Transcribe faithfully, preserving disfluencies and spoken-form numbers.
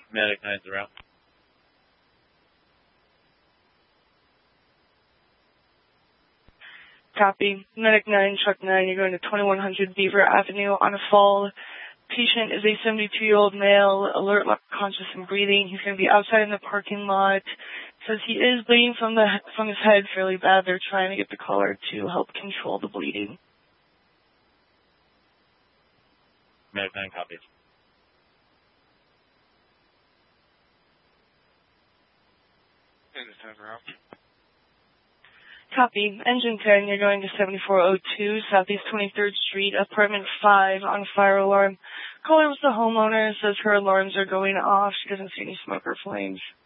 Medic nine's around. Copy. Medic nine, Truck nine, you're going to twenty-one hundred Beaver Avenue on a fall. Patient is a seventy-two-year-old male, alert, conscious, and breathing. He's going to be outside in the parking lot. Says he is bleeding from the from his head fairly bad. They're trying to get the caller to help control the bleeding. Medic nine copies. Copy. Engine ten, you're going to seventy-four oh two Southeast twenty-third Street, apartment five, on fire alarm. Caller was the homeowner, says her alarms are going off. She doesn't see any smoke or flames.